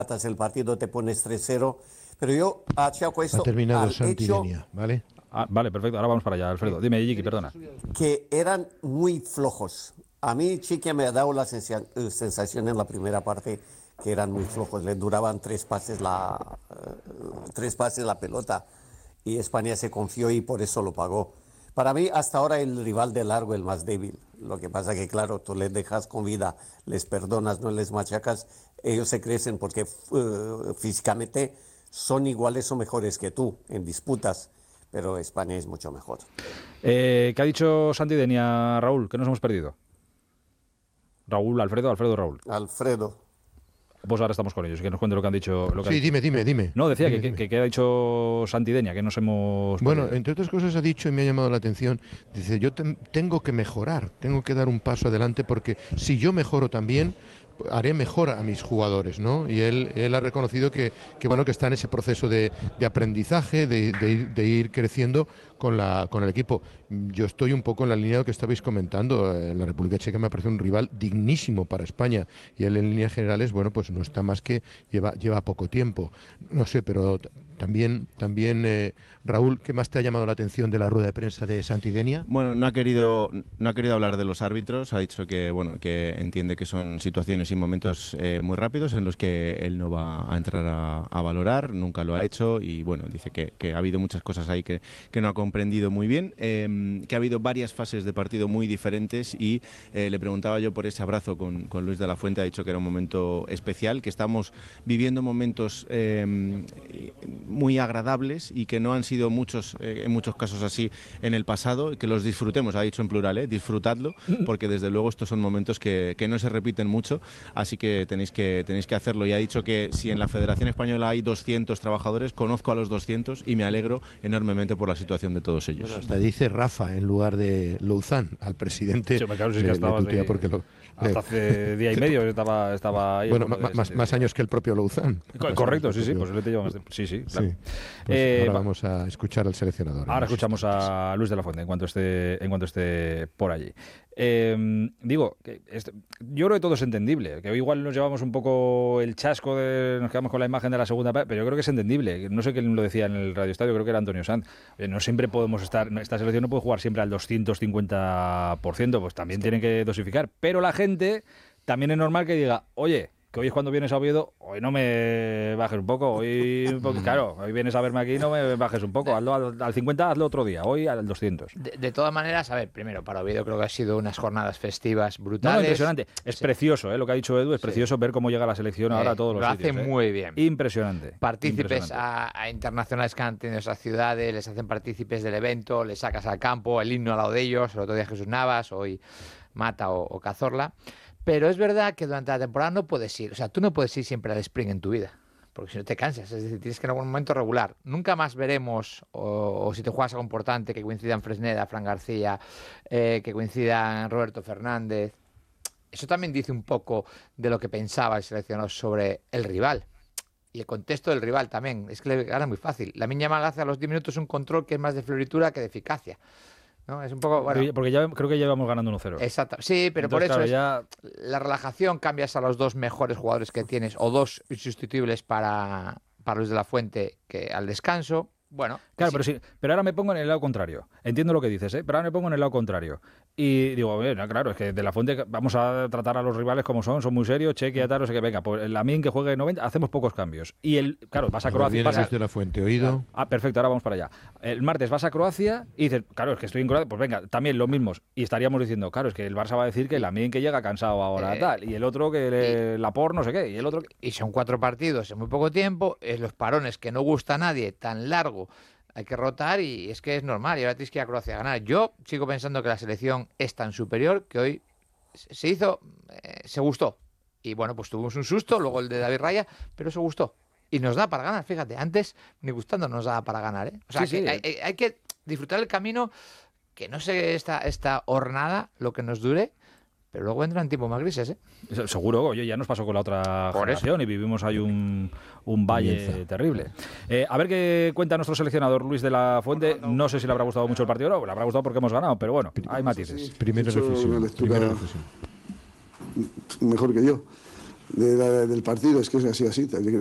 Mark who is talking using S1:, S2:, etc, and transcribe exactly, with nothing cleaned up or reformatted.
S1: empatas el partido, te pones tres cero. Pero yo achaco esto
S2: ha terminado
S1: al
S2: Santi
S1: hecho
S2: Denia, ¿vale?
S3: Ah, vale, perfecto. Ahora vamos para allá, Alfredo. Dime, Yiki, perdona.
S1: que eran muy flojos. A mí Chiqui me ha dado la sensa- sensación en la primera parte que eran muy flojos. Le duraban tres pases la, uh, tres pases la pelota y España se confió y por eso lo pagó. Para mí, hasta ahora, el rival de largo, el más débil. Lo que pasa que, claro, tú les dejas con vida, les perdonas, no les machacas, ellos se crecen porque uh, físicamente son iguales o mejores que tú en disputas, pero España es mucho mejor.
S3: Eh, ¿Qué ha dicho Santi Denia, Raúl? ¿Qué nos hemos perdido? Raúl, Alfredo, Alfredo, Raúl.
S1: Alfredo.
S3: Pues ahora estamos con ellos, que nos cuente lo que han dicho. Lo que
S2: Sí,
S3: han
S2: dime, dime, dime.
S3: No, decía
S2: dime,
S3: que,
S2: dime.
S3: que, que ha dicho Santi Denia, que nos hemos...
S2: Bueno,
S3: perdido.
S2: entre otras cosas ha dicho y me ha llamado la atención, dice, yo te- tengo que mejorar, tengo que dar un paso adelante porque si yo mejoro también, haré mejor a mis jugadores, ¿no? Y él, él ha reconocido que, que, bueno, que está en ese proceso de, de aprendizaje, de, de ir, de ir creciendo con, la, con el equipo. Yo estoy un poco en la línea de lo que estabais comentando. En la República Checa me parece un rival dignísimo para España y él en líneas generales, bueno, pues no está más que lleva, lleva poco tiempo. No sé, pero t- también, también eh, Raúl, ¿qué más te ha llamado la atención de la rueda de prensa de Santi Denia?
S4: Bueno, no ha querido no ha querido hablar de los árbitros, ha dicho que bueno que entiende que son situaciones y momentos eh, muy rápidos en los que él no va a entrar a, a valorar, nunca lo ha hecho y bueno, dice que, que ha habido muchas cosas ahí que, que no ha comprendido muy bien, eh, que ha habido varias fases de partido muy diferentes y eh, le preguntaba yo por ese abrazo con, con Luis de la Fuente, ha dicho que era un momento especial, que estamos viviendo momentos eh, muy agradables y que no han sido muchos, eh, en muchos casos así en el pasado, que los disfrutemos, ha dicho en plural, ¿eh? Disfrutadlo, porque desde luego estos son momentos que, que no se repiten mucho, así que tenéis que tenéis que hacerlo. Y ha dicho que si en la Federación Española hay doscientos trabajadores, conozco a los doscientos y me alegro enormemente por la situación de todos ellos.
S2: Bueno, hasta dice Rafa en lugar de Louzán, al presidente.
S3: Sí, claro, sí que
S2: le- le
S3: estaba
S2: tutea
S3: así,
S2: porque lo-
S3: hasta
S2: le-
S3: hace día y medio estaba, estaba ahí.
S2: Bueno,
S3: el
S2: ma-
S3: bueno de
S2: más,
S3: Santi
S2: más
S3: Denia.
S2: años que el propio Louzán.
S3: Co- Correcto, sí, sí, posiblemente lleva más tiempo. Sí, sí, claro.
S2: Sí. Pues
S3: Eh,
S2: ahora
S3: va-
S2: vamos a escuchar al seleccionador.
S3: Ahora escuchamos a Luis de la Fuente en cuanto esté, en cuanto esté por allí. Eh, digo, que esto- yo creo que todo es entendible, que hoy igual nos llevamos un poco el chasco, de, nos quedamos con la imagen de la segunda parte, pero yo creo que es entendible. No sé quién lo decía en el Radio Estadio, creo que era Antonio Sanz. Oye, no siempre podemos estar, esta selección no puede jugar siempre al doscientos cincuenta por ciento, pues también tienen que dosificar. Pero la gente también es normal que diga, oye, que hoy es cuando vienes a Oviedo, hoy no me bajes un poco, hoy, un poco- claro, hoy vienes a verme aquí, no me bajes un poco, hazlo al, al cincuenta, hazlo otro día, hoy al doscientos.
S5: De, de todas maneras, a ver, primero, para Oviedo creo que ha sido unas jornadas festivas
S3: No,
S5: brutales.
S3: no, impresionante. Es
S5: Sí.
S3: precioso, ¿eh? Lo que ha dicho Edu, es
S5: Sí.
S3: precioso ver cómo llega la selección ahora
S5: Eh,
S3: a todos los
S5: lo
S3: sitios.
S5: hace
S3: ¿eh?
S5: muy bien.
S3: Impresionante.
S5: Partícipes
S3: impresionante.
S5: a, a internacionales que han tenido esas ciudades, les hacen partícipes del evento, les sacas al campo, el himno al lado de ellos, el otro día Jesús Navas, hoy Mata o, o Cazorla. Pero es verdad que durante la temporada no puedes ir, o sea, tú no puedes ir siempre al sprint en tu vida, porque si no te cansas, es decir, tienes que en algún momento regular. Nunca más veremos, o, o si te juegas algo importante, que coincidan Fresneda, Fran García, eh, que coincidan Roberto Fernández. Eso también dice un poco de lo que pensaba el seleccionador sobre el rival. Y el contexto del rival también. Es que le gana muy fácil. La Miña Mal hace a los diez minutos un control que es más de floritura que de eficacia, ¿no? Es un poco... Bueno,
S3: Porque- Porque ya creo que ya íbamos ganando uno cero.
S5: exacto. Sí, pero por
S3: Entonces,
S5: eso
S3: claro,
S5: es-
S3: ya...
S5: la relajación, cambias a los dos mejores jugadores que tienes o dos insustituibles para, para Luis de la Fuente que al descanso. Bueno,
S3: Claro,
S5: sí.
S3: pero sí, pero ahora me pongo en el lado contrario. Entiendo lo que dices, ¿eh? Pero ahora me pongo en el lado contrario. Y digo, bueno, claro, es que de la Fuente vamos a tratar a los rivales como son, son muy serios, cheque, tal, no sé qué, venga, pues el Lamin que juegue noventa, hacemos pocos cambios. Y el, claro, vas a
S2: Ahora
S3: Croacia y
S2: viene
S3: vas a...
S2: Luis de la Fuente, oído.
S3: Ah, perfecto, ahora vamos para allá. El martes vas a Croacia y dices, claro, es que estoy en Croacia, pues venga, también los mismos. Y estaríamos diciendo, claro, es que el Barça va a decir que el Lamin que llega cansado ahora,
S5: Eh,
S3: tal, y el otro que le, la por no sé qué, y el otro... que-
S5: Y son cuatro partidos en muy poco tiempo, es los parones que no gusta a nadie, tan largo, hay que rotar y es que es normal, y ahora tienes que ir a Croacia a ganar. Yo sigo pensando que la selección es tan superior que hoy se hizo, eh, se gustó. Y bueno, pues tuvimos un susto, luego el de David Raya, pero se gustó. Y nos da para ganar, fíjate, antes ni gustando nos da para ganar, ¿eh? O sea,
S3: Sí,
S5: que
S3: sí.
S5: Hay, hay- hay que disfrutar el camino, que no sé esta, esta hornada, lo que nos dure, pero luego entran tiempos más grises, ¿eh?
S3: Se- Seguro, oye, ya nos pasó con la otra
S5: Por
S3: generación y vivimos ahí un, un valle
S2: Comienza.
S3: terrible. Eh, a ver qué cuenta nuestro seleccionador Luis de la Fuente. No sé si le habrá gustado mucho el partido o no, le habrá gustado porque hemos ganado, pero bueno, hay matices.
S2: Primera
S6: Hecho una
S2: reflexión.
S6: lectura
S2: Primera reflexión.
S6: mejor que yo. de la- del partido, es que ha sido así.